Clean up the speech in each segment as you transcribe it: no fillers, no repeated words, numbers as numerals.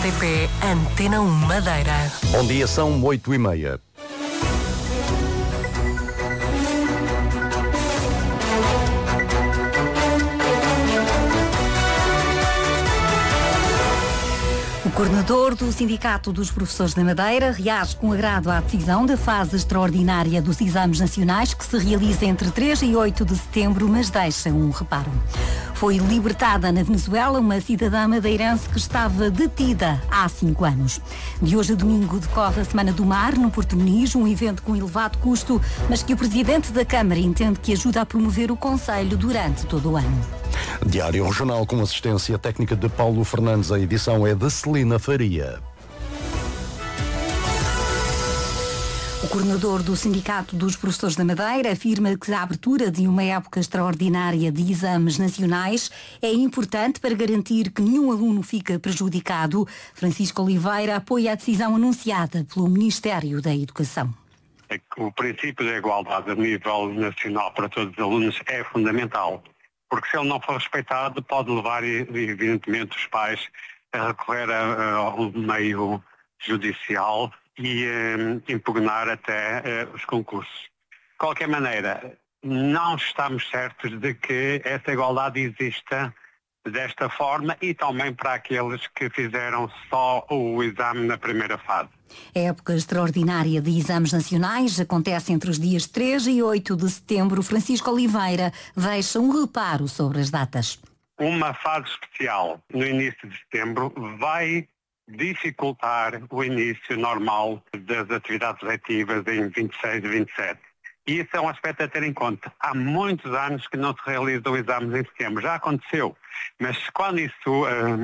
RTP Antena 1 Madeira. Bom dia, são 8h30. O coordenador do Sindicato dos Professores da Madeira reage com agrado à decisão da fase extraordinária dos exames nacionais que se realiza entre 3 e 8 de setembro, mas deixa um reparo. Foi libertada na Venezuela uma cidadã madeirense que estava detida há 5 anos. De hoje a domingo decorre a Semana do Mar no Porto Muniz, um evento com elevado custo, mas que o Presidente da Câmara entende que ajuda a promover o Conselho durante todo o ano. Diário Regional com assistência técnica de Paulo Fernandes. A edição é de Celina Faria. O coordenador do Sindicato dos Professores da Madeira afirma que a abertura de uma época extraordinária de exames nacionais é importante para garantir que nenhum aluno fica prejudicado. Francisco Oliveira apoia a decisão anunciada pelo Ministério da Educação. O princípio da igualdade a nível nacional para todos os alunos é fundamental, porque se ele não for respeitado pode levar, evidentemente, os pais a recorrer ao meio judicial e impugnar até os concursos. De qualquer maneira, não estamos certos de que essa igualdade exista desta forma e também para aqueles que fizeram só o exame na primeira fase. A época extraordinária de exames nacionais acontece entre os dias 3 e 8 de setembro. Francisco Oliveira deixa um reparo sobre as datas. Uma fase especial no início de setembro vai dificultar o início normal das atividades letivas em 26 e 27. E isso é um aspecto a ter em conta. Há muitos anos que não se realizam exames em setembro. Já aconteceu, mas quando isso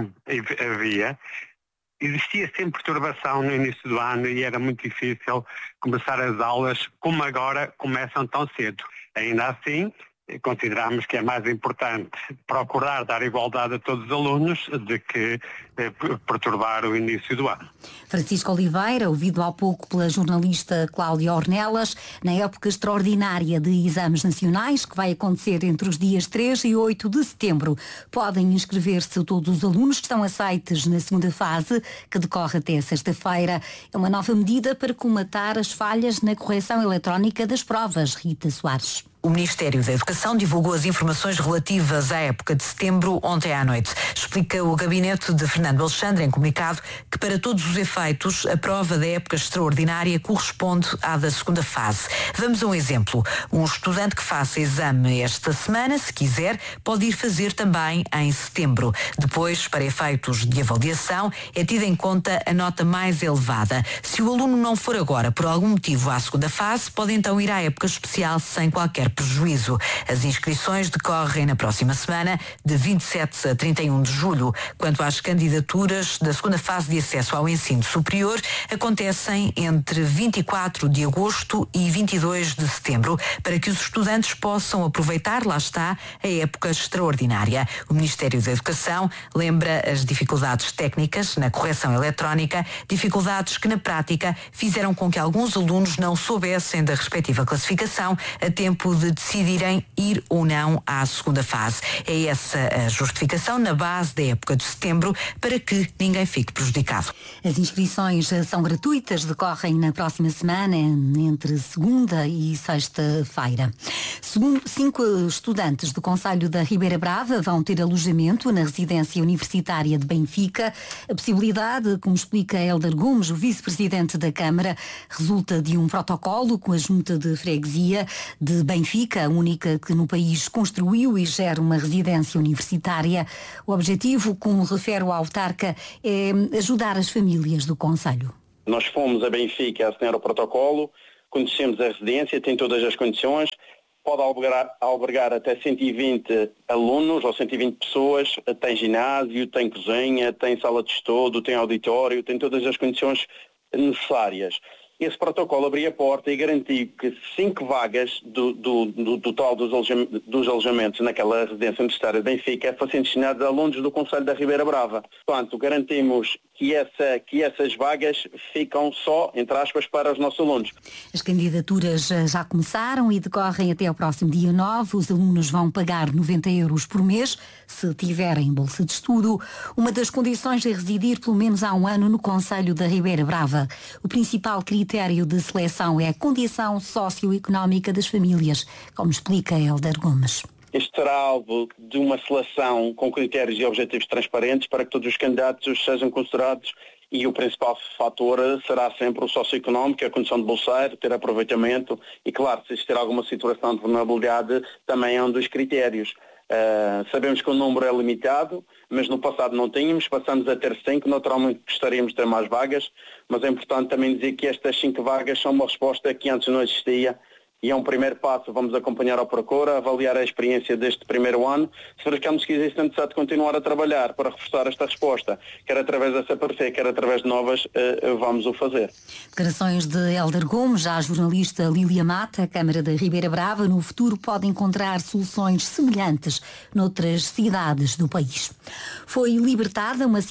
havia, existia sempre perturbação no início do ano e era muito difícil começar as aulas como agora começam tão cedo. Ainda assim, consideramos que é mais importante procurar dar igualdade a todos os alunos do que perturbar o início do ano. Francisco Oliveira, ouvido há pouco pela jornalista Cláudia Ornelas, na época extraordinária de exames nacionais, que vai acontecer entre os dias 3 e 8 de setembro. Podem inscrever-se todos os alunos que estão aceites na segunda fase, que decorre até sexta-feira. É uma nova medida para comatar as falhas na correção eletrónica das provas. Rita Soares. O Ministério da Educação divulgou as informações relativas à época de setembro ontem à noite. Explica o gabinete de Fernando Alexandre em comunicado que para todos os efeitos a prova da época extraordinária corresponde à da segunda fase. Vamos a um exemplo. Um estudante que faça exame esta semana, se quiser, pode ir fazer também em setembro. Depois, para efeitos de avaliação, é tida em conta a nota mais elevada. Se o aluno não for agora por algum motivo à segunda fase, pode então ir à época especial sem qualquer prejuízo. As inscrições decorrem na próxima semana, de 27 a 31 de julho. Quanto às candidaturas da segunda fase de acesso ao ensino superior, acontecem entre 24 de agosto e 22 de setembro, para que os estudantes possam aproveitar, lá está, a época extraordinária. O Ministério da Educação lembra as dificuldades técnicas na correção eletrónica, dificuldades que na prática fizeram com que alguns alunos não soubessem da respectiva classificação a tempo de decidirem ir ou não à segunda fase. É essa a justificação na base da época de setembro para que ninguém fique prejudicado. As inscrições são gratuitas, decorrem na próxima semana, entre segunda e sexta-feira. 5 estudantes do Conselho da Ribeira Brava vão ter alojamento na residência universitária de Benfica. A possibilidade, como explica Hélder Gomes, o vice-presidente da Câmara, resulta de um protocolo com a Junta de Freguesia de Benfica, a única que no país construiu e gera uma residência universitária. O objetivo, como refere o autarca, é ajudar as famílias do concelho. Nós fomos a Benfica a assinar o protocolo, conhecemos a residência, tem todas as condições, pode albergar até 120 alunos ou 120 pessoas, tem ginásio, tem cozinha, tem sala de estudo, tem auditório, tem todas as condições necessárias. Esse protocolo abria a porta e garantiu que 5 vagas do total dos alojamentos naquela residência universitária de Benfica fossem destinadas a alunos do Conselho da Ribeira Brava. Portanto, garantimos que essas vagas ficam só, entre aspas, para os nossos alunos. As candidaturas já começaram e decorrem até ao próximo dia 9. Os alunos vão pagar 90 euros por mês, se tiverem bolsa de estudo. Uma das condições é residir pelo menos há um ano no concelho da Ribeira Brava. O principal critério de seleção é a condição socioeconómica das famílias, como explica Hélder Gomes. Este será alvo de uma seleção com critérios e objetivos transparentes para que todos os candidatos sejam considerados, e o principal fator será sempre o socioeconómico, a condição de bolseiro, ter aproveitamento e, claro, se existir alguma situação de vulnerabilidade, também é um dos critérios. Sabemos que o número é limitado, mas no passado não tínhamos, passamos a ter 5, naturalmente gostaríamos de ter mais vagas, mas é importante também dizer que estas 5 vagas são uma resposta que antes não existia. E é um primeiro passo, vamos acompanhar a procura, avaliar a experiência deste primeiro ano. Se verificarmos que existe a necessidade de continuar a trabalhar para reforçar esta resposta, quer através da CPRC, quer através de novas, vamos o fazer. Declarações de Hélder Gomes, já a jornalista Lília Mata, Câmara da Ribeira Brava, no futuro pode encontrar soluções semelhantes noutras cidades do país. Foi libertada uma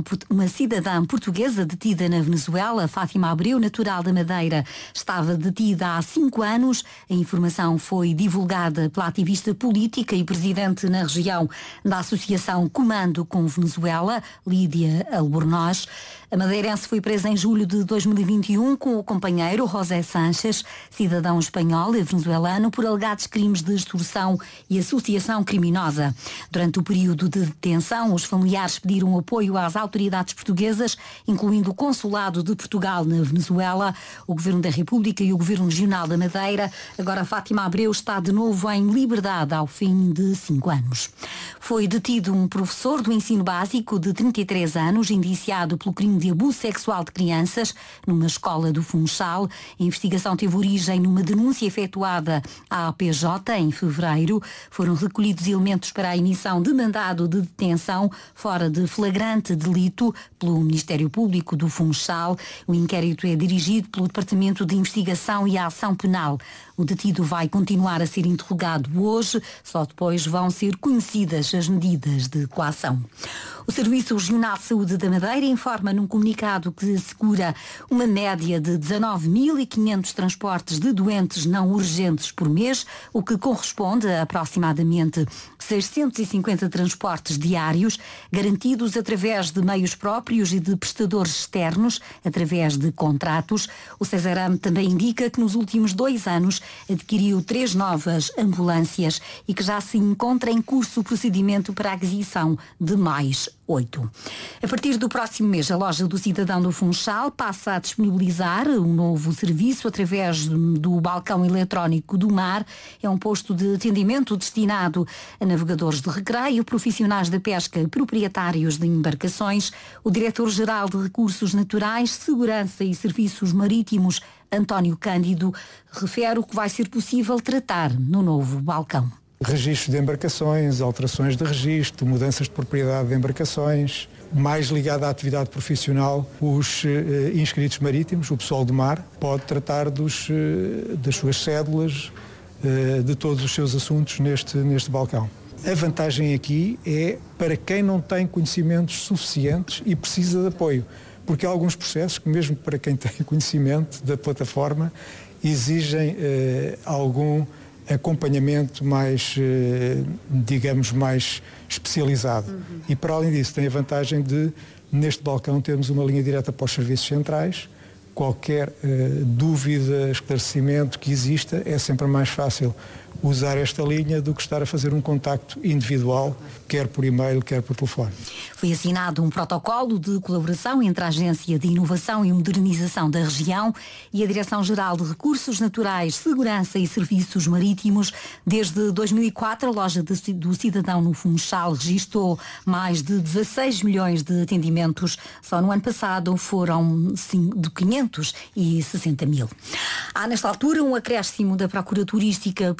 cidadã portuguesa detida na Venezuela. Fátima Abreu, natural da Madeira, estava detida há 5 anos. A informação foi divulgada pela ativista política e presidente na região da Associação Comando com Venezuela, Lídia Albornoz. A madeirense foi presa em julho de 2021 com o companheiro José Sánchez, cidadão espanhol e venezuelano, por alegados crimes de extorsão e associação criminosa. Durante o período de detenção, os familiares pediram apoio às autoridades portuguesas, incluindo o Consulado de Portugal na Venezuela, o Governo da República e o Governo Regional da Madeira. Agora Fátima Abreu está de novo em liberdade ao fim de 5 anos. Foi detido um professor do ensino básico de 33 anos, indiciado pelo crime de abuso sexual de crianças numa escola do Funchal. A investigação teve origem numa denúncia efetuada à PJ em fevereiro. Foram recolhidos elementos para a emissão de mandado de detenção fora de flagrante delito pelo Ministério Público do Funchal. O inquérito é dirigido pelo Departamento de Investigação e Ação Penal. O detido vai continuar a ser interrogado hoje, só depois vão ser conhecidas as medidas de coação. O Serviço Regional de Saúde da Madeira informa num comunicado que assegura uma média de 19.500 transportes de doentes não urgentes por mês, o que corresponde a aproximadamente 650 transportes diários, garantidos através de meios próprios e de prestadores externos, através de contratos. O Cesaram também indica que nos últimos 2 anos adquiriu 3 novas ambulâncias e que já se encontra em curso o procedimento para a aquisição de mais 8. A partir do próximo mês, a loja do Cidadão do Funchal passa a disponibilizar um novo serviço através do balcão eletrónico do mar. É um posto de atendimento destinado a navegadores de recreio, profissionais da pesca, proprietários de embarcações. O diretor-geral de Recursos Naturais, Segurança e Serviços Marítimos, António Cândido, refere o que vai ser possível tratar no novo balcão. Registro de embarcações, alterações de registro, mudanças de propriedade de embarcações, mais ligado à atividade profissional, os inscritos marítimos, o pessoal do mar, pode tratar das suas cédulas, de todos os seus assuntos neste balcão. A vantagem aqui é para quem não tem conhecimentos suficientes e precisa de apoio, porque há alguns processos que, mesmo para quem tem conhecimento da plataforma, exigem algum acompanhamento mais, digamos, mais especializado. E para além disso tem a vantagem de, neste balcão, termos uma linha direta para os serviços centrais. Qualquer dúvida, esclarecimento que exista, é sempre mais fácil usar esta linha do que estar a fazer um contacto individual, quer por e-mail, quer por telefone. Foi assinado um protocolo de colaboração entre a Agência de Inovação e Modernização da região e a Direção-Geral de Recursos Naturais, Segurança e Serviços Marítimos. Desde 2004, a loja do Cidadão no Funchal registrou mais de 16 milhões de atendimentos. Só no ano passado foram de 560 mil. Há, nesta altura, um acréscimo da procura turística